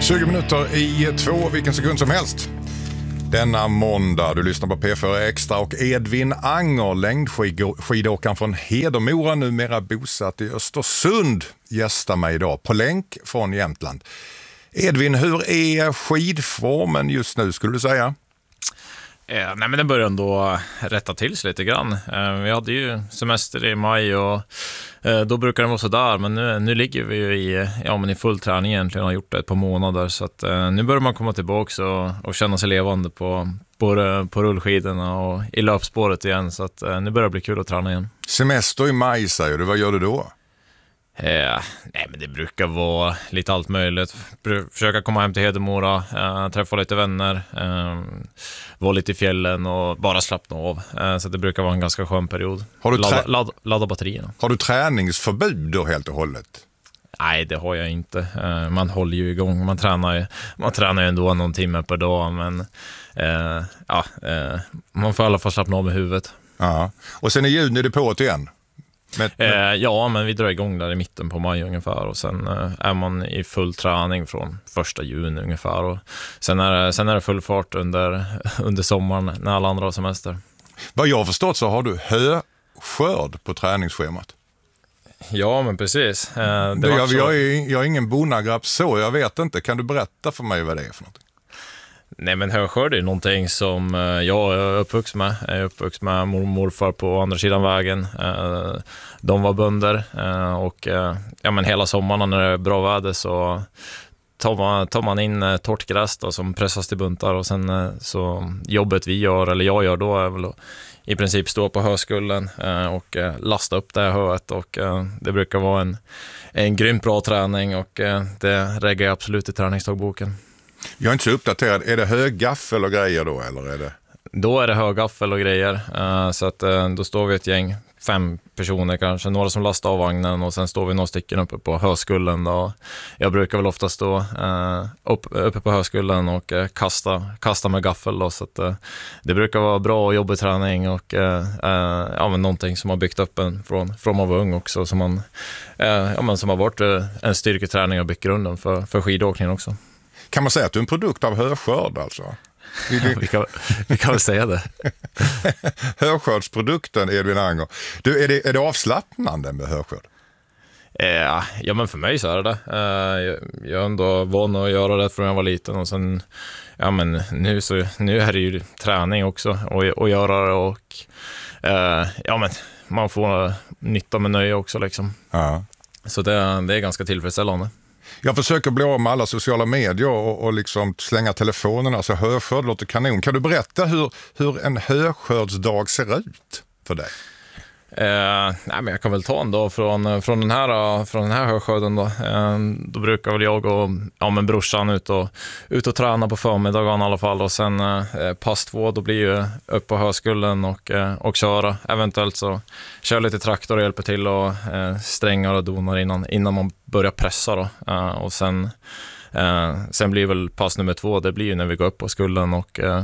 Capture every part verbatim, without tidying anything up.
tjugo minuter i två, vilken sekund som helst. Denna måndag, du lyssnar på P fyra Extra och Edvin Anger, längdskidåkaren från Hedemora, numera bosatt i Östersund, gästar mig idag på länk från Jämtland. Edvin, hur är skidformen just nu skulle du säga? Eh, nej men den börjar ändå rätta till sig lite grann. Eh, vi hade ju semester i maj och eh, då brukar det vara så där. Men nu, nu ligger vi ju i, ja, men i full träning egentligen och har gjort det ett par månader. Så att, eh, nu börjar man komma tillbaka och, och känna sig levande på, på, på rullskidorna och i löpspåret igen. Så att, eh, nu börjar det bli kul att träna igen. Semester i maj säger du, vad gör du då? Eh, nej men det brukar vara lite allt möjligt. Försöka komma hem till Hedemora, eh, träffa lite vänner, eh, vara lite i fjällen och bara slappna av. Eh, så det brukar vara en ganska skön period. Har du trä- ladda, ladda, ladda batterierna. Har du träningsförbud då helt och hållet? Nej, det har jag inte. Eh, man håller ju igång. Man tränar ju, man tränar ju ändå någon timme per dag. Men eh, ja, eh, man får i alla fall slappna av med huvudet. Ja. Och sen i juni är det på igen? Men, men... Eh, ja, men vi drar igång där i mitten på maj ungefär och sen eh, är man i full träning från första juni ungefär och sen är det, sen är det full fart under, under sommaren när alla andra har semester. Vad jag har förstått så har du höskörd på träningsschemat. Ja, men precis. Eh, det jag, så... jag, är, jag är ingen bonnagrapp så, jag vet inte. Kan du berätta för mig vad det är för något? Nej, men höskörd är någonting som jag är uppvuxen med. Jag är uppvuxen med mormor och morfar på andra sidan vägen. De var bönder och ja, men hela sommaren när det är bra väder så tar man, tar man in torrt gräs då, som pressas till buntar och sen så jobbet vi gör, eller jag gör då är väl att i princip stå på höskullen och lasta upp det här höet och det brukar vara en, en grymt bra träning och det reggar jag absolut i träningsdagboken. Jag är inte så uppdaterad. Är det högaffel och grejer då? Eller är det... Då är det högaffel och grejer. Uh, så att, uh, då står vi ett gäng, fem personer kanske. Några som lastar av vagnen och sen står vi några stycken uppe på höskullen. Då. Jag brukar väl ofta stå uh, upp, uppe på höskullen och uh, kasta, kasta med gaffel. Då, så att, uh, det brukar vara bra och jobbig träning och uh, uh, ja, men någonting som har byggt upp en från, från man var ung också. Som, man, uh, ja, men som har varit uh, en styrketräning och byggt grunden för, för skidåkningen också. Kan man säga att du är en produkt av höskörd alltså? Ja, vi, kan, vi kan väl säga det. Höskördsprodukten Edvin Anger. Du, är, det, är det avslappnande med höskörd? Eh, ja, men för mig så är det det. Eh, jag, jag är ändå van att göra det från jag var liten och sen, ja men nu, så, nu är det ju träning också och, och göra det och eh, ja men man får nytta med nöje också liksom. Ja. Så det, det är ganska tillfredsställande. Jag försöker bli av med alla sociala medier och, och liksom slänga telefonerna så höskörd låter kanon. Kan du berätta hur, hur en höskördsdag ser ut för dig? Eh, nej, men jag kan väl ta en dag från, från den här, från den här höskörden då. Eh, då brukar väl jag och ja, men brorsan ut och, ut och träna på förmiddagen i alla fall och sen eh, pass två då blir ju upp på höskullen och, eh, och köra. Eventuellt så kör lite traktor och hjälper till och eh, strängar och donar innan, innan man börjar pressa då. Eh, och sen, eh, sen blir väl pass nummer två, det blir ju när vi går upp på skullen och eh,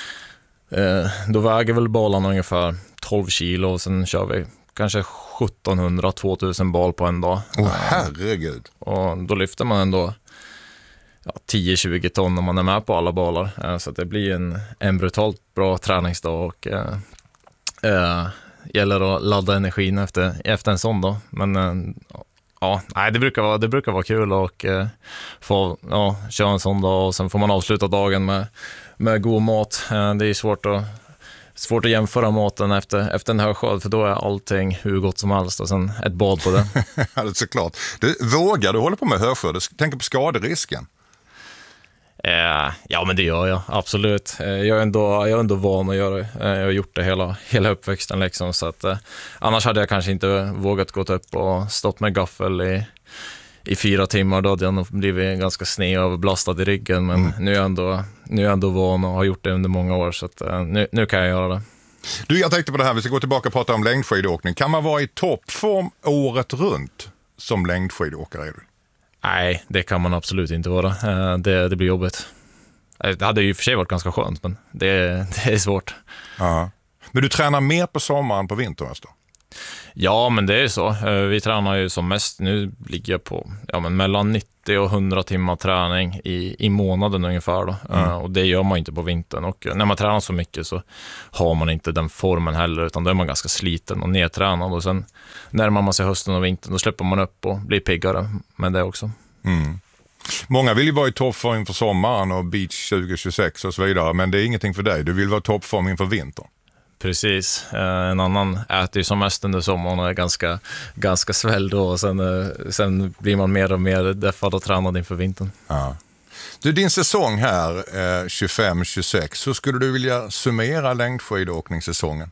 eh, då väger väl bollarna ungefär tolv kilo och sen kör vi kanske sjuttonhundra till tvåtusen bal på en dag. Åh oh, herregud. Och då lyfter man ändå ja, tio till tjugo ton när man är med på alla balar. Så det blir en, en brutalt bra träningsdag och äh, äh, gäller att ladda energin efter, efter en sån dag. Men äh, ja, nej, det brukar vara, det brukar vara kul och äh, få ja, köra en sån dag och sen får man avsluta dagen med, med god mat. Äh, det är svårt att Svårt att jämföra maten efter, efter en höskörd för då är allting hur gott som helst och sen ett bad på det. Ja, det är såklart. Du, vågar du hålla på med höskörd? Du tänker på skaderisken? Eh, ja, men det gör jag, absolut. Eh, jag, är ändå, jag är ändå van att göra det. Eh, jag har gjort det hela, hela uppväxten. Liksom, så att, eh, annars hade jag kanske inte vågat gå upp och stått med gaffel i, i fyra timmar. Då hade jag nog blivit ganska sned och belastad i ryggen. Men mm. nu, är jag ändå, nu är jag ändå van och har gjort det under många år. Så att, eh, nu, nu kan jag göra det. Du, jag tänkte på det här. Vi ska gå tillbaka och prata om längdskidåkning. Kan man vara i toppform året runt som längdskidåkare? Nej, det kan man absolut inte vara. Eh, det, det blir jobbigt. Det hade ju för sig varit ganska skönt, men det, det är svårt. Ja. Men du tränar mer på sommaren på vintern alltså? Ja, men det är så. Vi tränar ju som mest. Nu ligger jag på ja, men mellan nittio åttio och hundra timmar träning i, i månaden ungefär då. Mm. Uh, och det gör man inte på vintern, och när man tränar så mycket så har man inte den formen heller, utan då är man ganska sliten och nedtränad, och sen närmar man sig hösten och vintern, då släpper man upp och blir piggare med det också. Mm. Många vill ju vara i toppform inför sommaren och beach tjugo tjugosex och så vidare, men det är ingenting för dig. Du vill vara i toppform inför vintern. Precis. Eh, en annan äter ju som mest under sommaren och är ganska, ganska svälld då, och sen, eh, sen blir man mer och mer deffad och tränad inför vintern. Ja. Du, din säsong här eh, tjugofem tjugosex, hur skulle du vilja summera längdskidåkningssäsongen?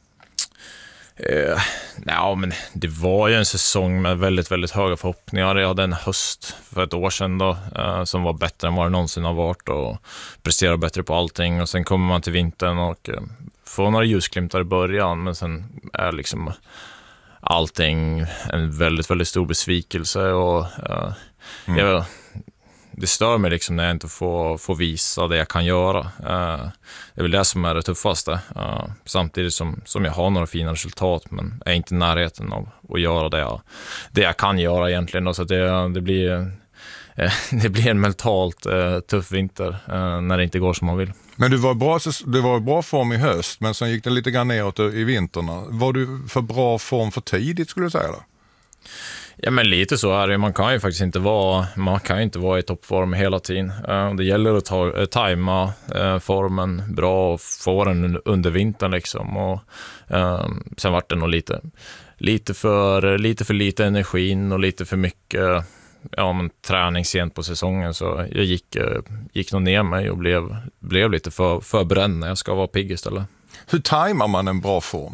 Eh, ja, men det var ju en säsong med väldigt, väldigt höga förhoppningar. Jag hade en höst för ett år sedan då, eh, som var bättre än vad det någonsin har varit, och presterade bättre på allting. Och sen kommer man till vintern och eh, får några ljusglimtar i början, men sen är liksom allting en väldigt, väldigt stor besvikelse. Och eh, mm. jag, det stör mig liksom när jag inte får, får visa det jag kan göra. Uh, det är väl det som är det tuffaste. Uh, samtidigt som, som jag har några fina resultat, men är inte i närheten av att göra det jag, det jag kan göra egentligen. Då. Så det, det, blir, uh, det blir en mentalt uh, tuff vinter uh, när det inte går som man vill. Men du var bra, du var i bra form i höst, men sen gick det lite grann neråt i vinterna. Var du för bra form för tidigt, skulle du säga då? Ja, men lite så är det. Man kan ju faktiskt inte vara, man kan ju inte vara i toppform hela tiden. Uh, det gäller att ta, uh, tajma uh, formen bra och få den under vintern liksom. Och uh, sen var det nog lite, lite för lite för lite energin och lite för mycket ja, men träning sent på säsongen, så jag gick uh, gick nog ner mig och blev blev lite för för bränd när jag ska vara pigg istället. Hur tajmar man en bra form?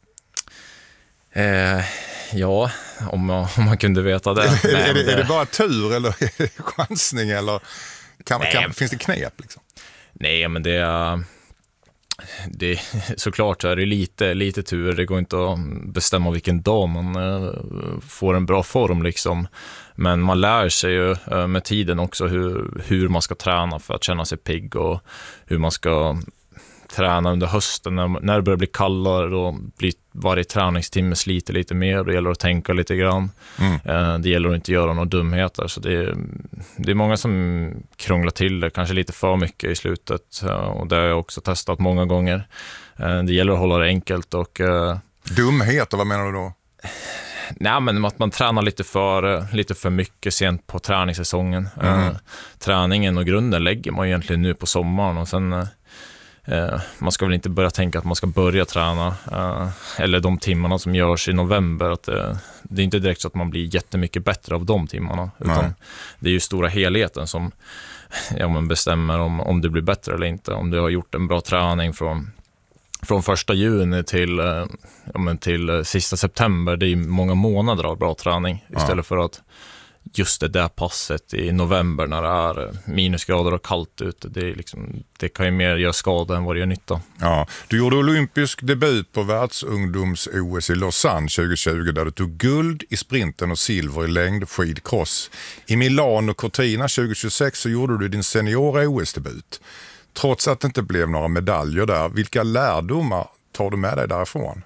Eh, ja, om man, om man kunde veta det. är, är, det, är det bara tur eller chansning, eller kan, kan, finns det knep liksom? Nej, men det är, det, såklart så är det lite, lite tur. Det går inte att bestämma vilken dag man uh, får en bra form liksom. Men man lär sig ju uh, med tiden också hur, hur man ska träna för att känna sig pigg, och hur man ska träna under hösten när, när det börjar bli kallare, då blir varje träningstimme sliter lite mer, då gäller det att tänka lite grann. Mm. Eh, det gäller att inte göra några dumheter, så det är, det är många som krånglar till det kanske lite för mycket i slutet, eh, och det har jag också testat många gånger. Eh, det gäller att hålla det enkelt och... Eh, dumheter, vad menar du då? Nej, men att man tränar lite för, lite för mycket sent på träningssäsongen. Mm. Eh, träningen och grunden lägger man egentligen nu på sommaren, och sen... Eh, Uh, man ska väl inte börja tänka att man ska börja träna uh, eller de timmarna som görs i november, att uh, det är inte direkt så att man blir jättemycket bättre av de timmarna, utan Nej. Det är ju stora helheten som ja, man bestämmer om, om du blir bättre eller inte. Om du har gjort en bra träning från, från första juni till, uh, ja, men till uh, sista september, det är ju många månader av bra träning, istället ja. för att just det där passet i november när det är minusgrader och kallt ute, det, är liksom, det kan ju mer göra skada än vad det gör nytta. Ja, du gjorde olympisk debut på världsungdoms-O S i Lausanne tjugo tjugo, där du tog guld i sprinten och silver i längdskidcross. I Milano och Cortina tjugo tjugosex så gjorde du din seniora-O S-debut. Trots att det inte blev några medaljer där, vilka lärdomar tar du med dig därifrån?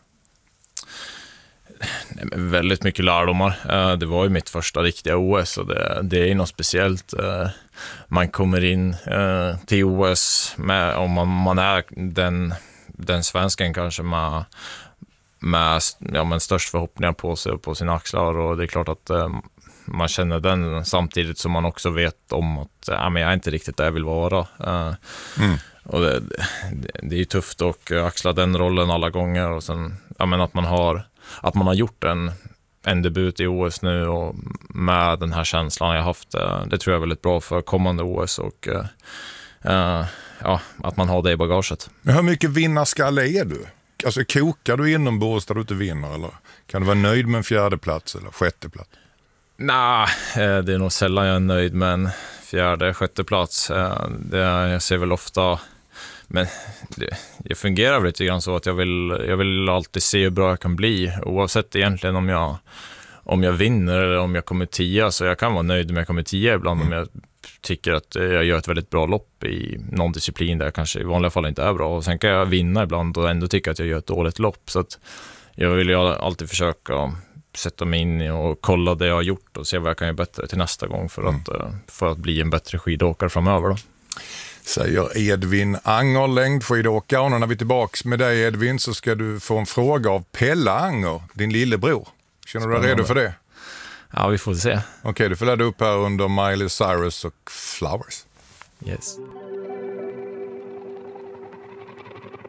Nej, men väldigt mycket lärdomar. Det var ju mitt första riktiga O S, och det, det är något speciellt. Man kommer in till O S med, om man, man är den, den svensken kanske med, med ja, men störst förhoppningar på sig och på sina axlar, och det är klart att man känner den samtidigt som man också vet om att ja, men jag är inte riktigt där jag vill vara. Mm. Och det, det, det är ju tufft att axla den rollen alla gånger, och sen ja, men att man har att man har gjort en, en debut i O S nu, och med den här känslan jag haft, det tror jag är väldigt bra för kommande O S, och uh, ja, att man har det i bagaget. Men hur mycket vinnarskalle är du? Alltså, kokar du inombords där du inte vinner, eller kan du vara nöjd med en fjärde plats eller sjätte plats? Nej, det är nog sällan jag är nöjd med en fjärde, sjätte plats. Det, jag ser väl ofta... Men det, jag fungerar lite grann så att jag vill, jag vill alltid se hur bra jag kan bli, oavsett egentligen om jag, om jag vinner eller om jag kommer tia. Så jag kan vara nöjd om jag kommer tia ibland, mm. om jag tycker att jag gör ett väldigt bra lopp i någon disciplin där jag kanske i vanliga fall inte är bra. Och sen kan jag vinna ibland och ändå tycka att jag gör ett dåligt lopp. Så att jag vill ju alltid försöka sätta mig in i och kolla det jag har gjort och se vad jag kan göra bättre till nästa gång för, mm. att, för att bli en bättre skidåkare framöver då. Säger Edvin Anger, längdskidåkare. Och när vi är tillbaka med dig, Edvin, så ska du få en fråga av Pelle Anger, din lillebror. Känner du dig redo för det? Ja, vi får se. Okej, okay, du får ladda upp här under Miley Cyrus och Flowers. Yes.